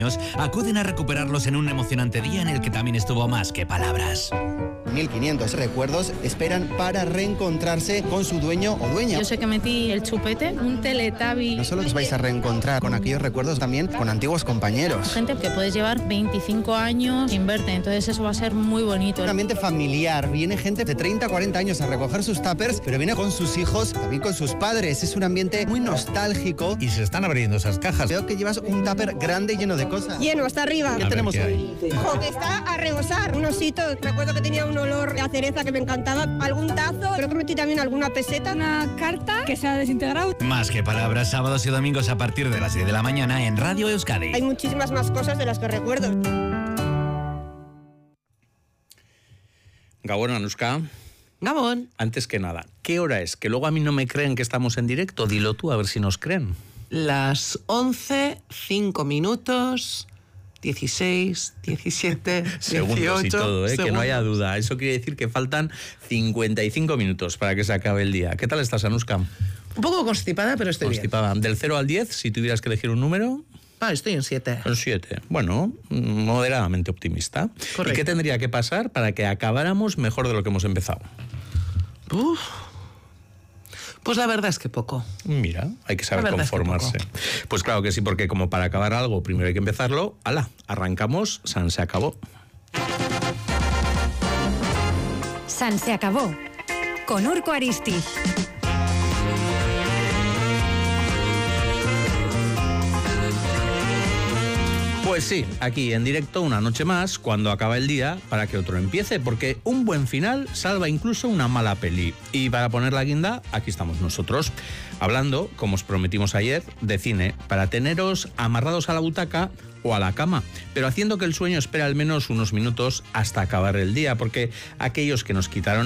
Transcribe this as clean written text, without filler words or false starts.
acuden a recuperarlos en un emocionante día en el que también estuvo más que palabras. 1.500 recuerdos esperan para reencontrarse con su dueño o dueña. Yo sé que metí el chupete, un Teletubby. No solo os vais a reencontrar con aquellos recuerdos, también con antiguos compañeros. Gente que puedes llevar 25 años sin verte, entonces eso va a ser muy bonito. Un ambiente familiar, viene gente de 30, 40 años a recoger sus tuppers, pero viene con sus hijos, también con sus padres. Es un ambiente muy nostálgico. Y se están abriendo esas cajas. Veo que llevas un tupper grande lleno de cosas. Lleno, hasta arriba. ¿Qué tenemos hoy? Ojo, que está a rebosar. Un osito, recuerdo que tenía un olor a cereza que me encantaba. Algún tazo, creo que metí también alguna peseta. Una carta que se ha desintegrado. Más que palabras, sábados y domingos a partir de las 10 de la mañana en Radio Euskadi. Hay muchísimas más cosas de las que recuerdo. Gabón, Anuska. Gabón. Antes que nada, ¿qué hora es? Que luego a mí no me creen que estamos en directo. Dilo tú, a ver si nos creen. Las 11, 5 minutos, 16, 17, 18... Segundos y todo, segundos. Que no haya duda. Eso quiere decir que faltan 55 minutos para que se acabe el día. ¿Qué tal estás, Anuska? Un poco constipada, pero estoy Constipada. Del 0 al 10, si tuvieras que elegir un número... Estoy en 7. En 7. Bueno, moderadamente optimista. Correcto. ¿Y qué tendría que pasar para que acabáramos mejor de lo que hemos empezado? Pues la verdad es que poco. Mira, hay que saber conformarse. Pues claro que sí, porque como para acabar algo primero hay que empezarlo. ¡Hala! Arrancamos, San se acabó. San se acabó. Con Urko Aristiz. Pues sí, aquí en directo una noche más, cuando acaba el día, para que otro empiece, porque un buen final salva incluso una mala peli. Y para poner la guinda, aquí estamos nosotros, hablando, como os prometimos ayer, de cine, para teneros amarrados a la butaca o a la cama, pero haciendo que el sueño espere al menos unos minutos hasta acabar el día, porque aquellos que nos quitaron